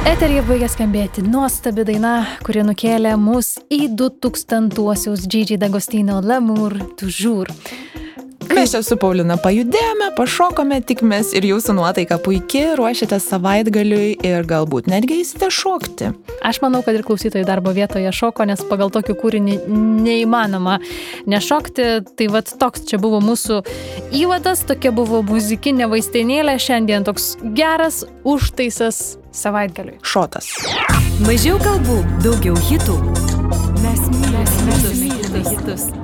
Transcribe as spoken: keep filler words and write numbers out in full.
Eteryje baigė skambėti nuostabi daina, kuri nukėlė mus į du tūkstantuosius Gigi D'Agostino L'amour toujours. Mes čia su Paulina pajudėjome, pašokome, tikimės ir jūsų nuotaika puikiai, ruošiate savaitgaliui ir galbūt netgi eisite šokti. Aš manau, kad ir klausytojai darbo vietoje šoko, nes pagal tokį kūrinį neįmanoma nešokti. Tai vat toks čia buvo mūsų įvadas, tokia buvo muzikinė vaistinėlė, šiandien toks geras užtaisas savaitgaliui. Šotas. Mažiau kalbų, daugiau hitų. Mes mylime hitus.